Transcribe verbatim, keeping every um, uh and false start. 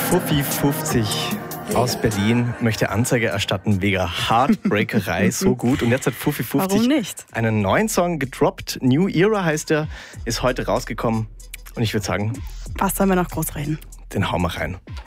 Fuffi fünfzig aus Berlin möchte Anzeige erstatten wegen Heartbreakerei, so gut. Und jetzt hat Fuffi fünfzig Warum nicht? einen neuen Song gedroppt. New Era heißt er, ist heute rausgekommen. Und ich würde sagen, Was sollen wir noch groß reden? den hauen wir rein.